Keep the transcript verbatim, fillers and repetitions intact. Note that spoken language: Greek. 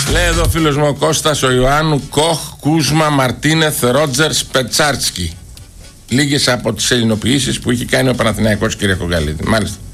Λέει εδώ ο φίλος μου ο Κώστας ο Ιωάννου, Κοχ, Κούσμα, Μαρτίνεθ, Ρότζερς, Πετσάρτσκι. Λίγες από τις ελληνοποιήσεις που έχει κάνει ο Παναθηναϊκός, κύριε Κογκαλίδη. Μάλιστα.